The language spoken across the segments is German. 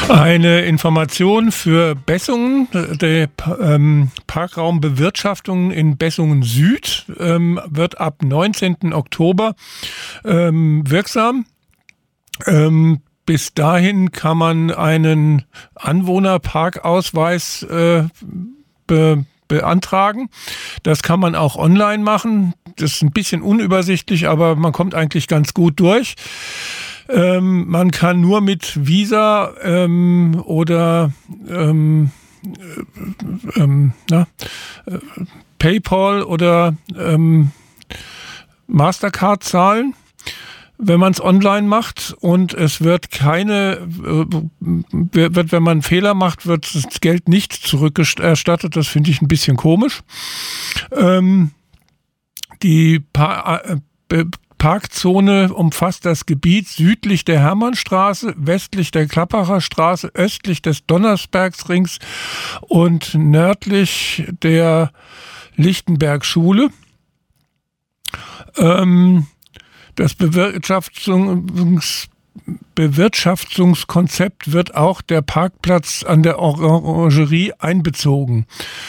Eine Information für Bessungen. Der Parkraumbewirtschaftung in Bessungen Süd wird ab 19. Oktober wirksam. Bis dahin kann man einen Anwohnerparkausweis beantragen. Das kann man auch online machen. Das ist ein bisschen unübersichtlich, aber man kommt eigentlich ganz gut durch. Man kann nur mit Visa oder PayPal oder Mastercard zahlen, wenn man es online macht, und es wird wenn man einen Fehler macht, wird das Geld nicht zurückerstattet. Das finde ich ein bisschen komisch. Die Parkzone umfasst das Gebiet südlich der Hermannstraße, westlich der Klappacher Straße, östlich des Donnersbergsrings und nördlich der Lichtenbergschule. Das Bewirtschaftungskonzept wird auch der Parkplatz an der Orangerie einbezogen.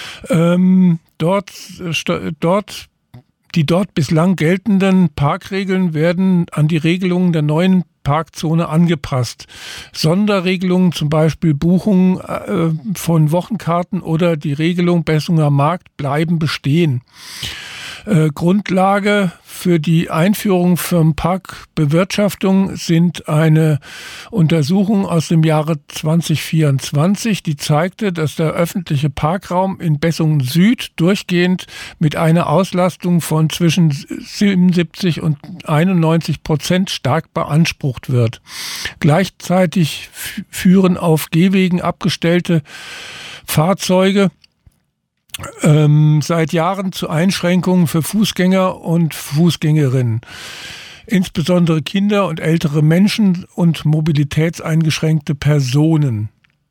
Die dort bislang geltenden Parkregeln werden an die Regelungen der neuen Parkzone angepasst. Sonderregelungen, zum Beispiel Buchungen von Wochenkarten oder die Regelung Bessunger Markt, bleiben bestehen. Grundlage für die Einführung von Parkbewirtschaftung sind eine Untersuchung aus dem Jahre 2024, die zeigte, dass der öffentliche Parkraum in Bessungen Süd durchgehend mit einer Auslastung von zwischen 77 und 91% stark beansprucht wird. Gleichzeitig führen auf Gehwegen abgestellte Fahrzeuge seit Jahren zu Einschränkungen für Fußgänger und Fußgängerinnen, insbesondere Kinder und ältere Menschen und mobilitätseingeschränkte Personen.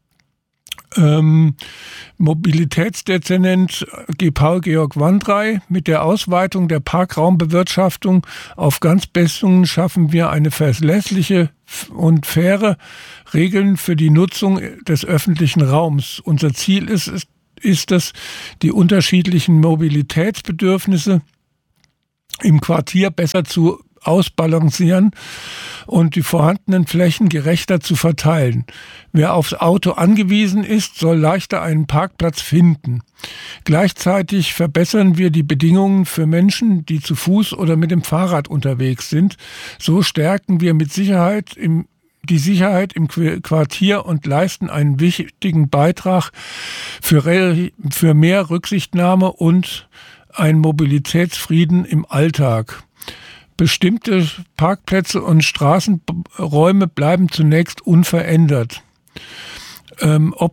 Mobilitätsdezernent Paul Georg Wandrey: Mit der Ausweitung der Parkraumbewirtschaftung auf ganz Bessungen schaffen wir eine verlässliche und faire Regeln für die Nutzung des öffentlichen Raums. Unser Ziel ist es, die unterschiedlichen Mobilitätsbedürfnisse im Quartier besser zu ausbalancieren und die vorhandenen Flächen gerechter zu verteilen. Wer aufs Auto angewiesen ist, soll leichter einen Parkplatz finden. Gleichzeitig verbessern wir die Bedingungen für Menschen, die zu Fuß oder mit dem Fahrrad unterwegs sind. So stärken wir mit Sicherheit die Sicherheit im Quartier und leisten einen wichtigen Beitrag für mehr Rücksichtnahme und einen Mobilitätsfrieden im Alltag. Bestimmte Parkplätze und Straßenräume bleiben zunächst unverändert. Ob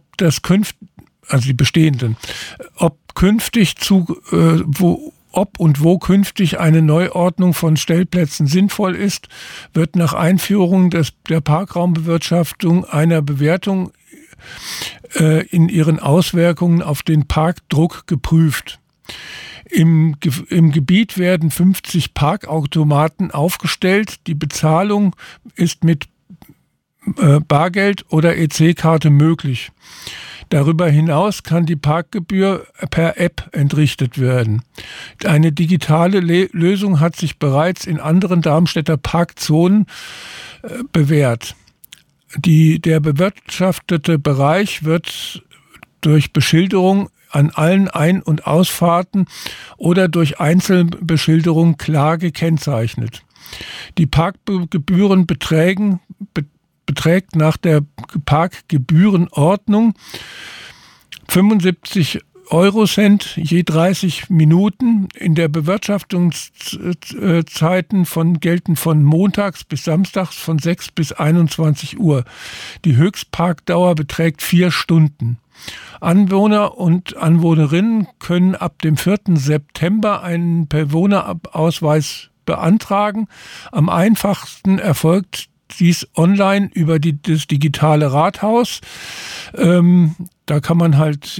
wo künftig eine Neuordnung von Stellplätzen sinnvoll ist, wird nach Einführung der Parkraumbewirtschaftung einer Bewertung in ihren Auswirkungen auf den Parkdruck geprüft. Im Gebiet werden 50 Parkautomaten aufgestellt. Die Bezahlung ist mit Bargeld oder EC-Karte möglich. Darüber hinaus kann die Parkgebühr per App entrichtet werden. Eine digitale Lösung hat sich bereits in anderen Darmstädter Parkzonen bewährt. Der bewirtschaftete Bereich wird durch Beschilderung an allen Ein- und Ausfahrten oder durch Einzelbeschilderung klar gekennzeichnet. Die Parkgebühren beträgt nach der Parkgebührenordnung 75 Eurocent je 30 Minuten. In der Bewirtschaftungszeiten gelten von montags bis samstags von 6 bis 21 Uhr. Die Höchstparkdauer beträgt 4 Stunden. Anwohner und Anwohnerinnen können ab dem 4. September einen Bewohnerausweis beantragen. Am einfachsten erfolgt dies online über das digitale Rathaus. Da kann man halt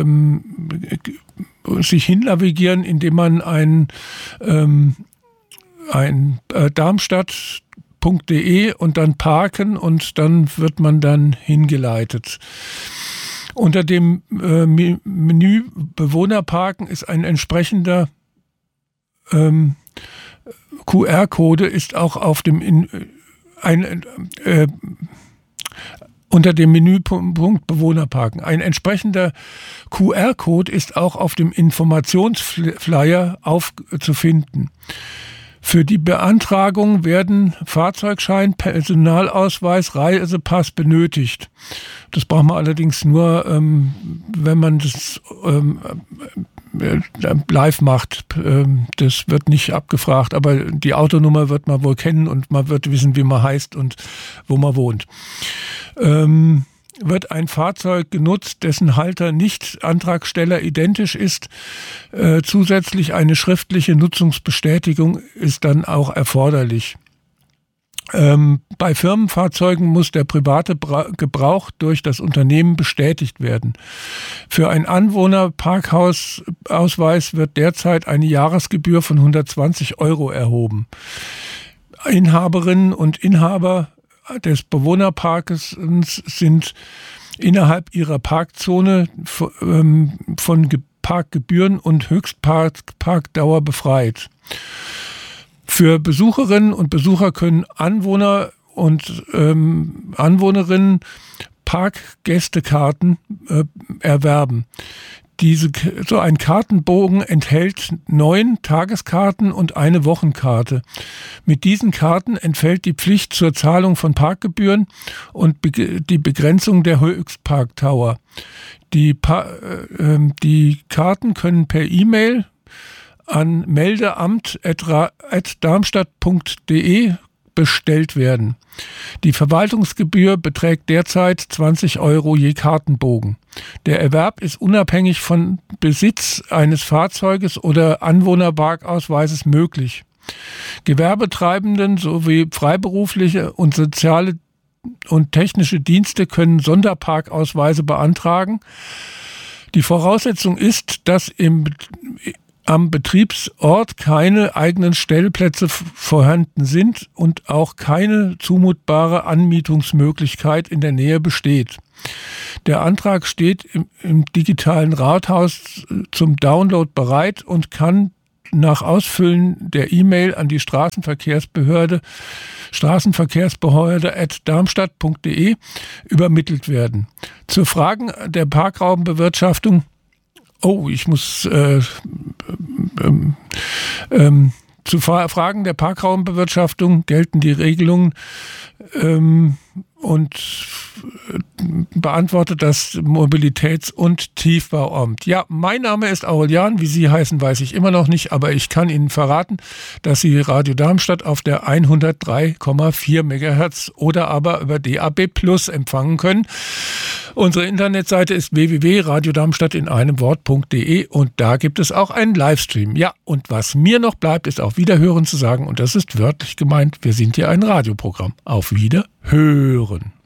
sich hinnavigieren, indem man ein Darmstadt darmstadt.de und dann parken und dann wird man dann hingeleitet. Unter dem Menü Bewohnerparken ist ein entsprechender QR-Code ist auch auf dem unter dem Menüpunkt Bewohnerparken. Ein entsprechender QR-Code ist auch auf dem Informationsflyer aufzufinden. Für die Beantragung werden Fahrzeugschein, Personalausweis, Reisepass benötigt. Das braucht man allerdings nur, wenn man das live macht. Das wird nicht abgefragt, aber die Autonummer wird man wohl kennen und man wird wissen, wie man heißt und wo man wohnt. Wird ein Fahrzeug genutzt, dessen Halter nicht Antragsteller identisch ist, zusätzlich eine schriftliche Nutzungsbestätigung ist dann auch erforderlich. Bei Firmenfahrzeugen muss der private Gebrauch durch das Unternehmen bestätigt werden. Für einen Anwohnerparkhausausweis wird derzeit eine Jahresgebühr von 120 € erhoben. Inhaberinnen und Inhaber des Bewohnerparkes sind innerhalb ihrer Parkzone von Parkgebühren und Höchstparkdauer befreit. Für Besucherinnen und Besucher können Anwohner und Anwohnerinnen Parkgästekarten erwerben. So ein Kartenbogen enthält 9 Tageskarten und eine Wochenkarte. Mit diesen Karten entfällt die Pflicht zur Zahlung von Parkgebühren und die Begrenzung der Höchstparkdauer. Die Karten können per E-Mail an meldeamt@darmstadt.de bestellt werden. Die Verwaltungsgebühr beträgt derzeit 20 € je Kartenbogen. Der Erwerb ist unabhängig von Besitz eines Fahrzeuges oder Anwohnerparkausweises möglich. Gewerbetreibenden sowie freiberufliche und soziale und technische Dienste können Sonderparkausweise beantragen. Die Voraussetzung ist, dass am Betriebsort keine eigenen Stellplätze vorhanden sind und auch keine zumutbare Anmietungsmöglichkeit in der Nähe besteht. Der Antrag steht im digitalen Rathaus zum Download bereit und kann nach Ausfüllen der E-Mail an die Straßenverkehrsbehörde @darmstadt.de übermittelt werden. Zu Fragen der Parkraumbewirtschaftung zu Fragen der Parkraumbewirtschaftung gelten die Regelungen und beantwortet das Mobilitäts- und Tiefbauamt. Ja, mein Name ist Aurelian, wie Sie heißen, weiß ich immer noch nicht, aber ich kann Ihnen verraten, dass Sie Radio Darmstadt auf der 103,4 MHz oder aber über DAB+ empfangen können. Unsere Internetseite ist www.radiodarmstadt in einem Wort.de und da gibt es auch einen Livestream. Ja, und was mir noch bleibt, ist auf Wiederhören zu sagen und das ist wörtlich gemeint, wir sind hier ein Radioprogramm. Auf Wiederhören.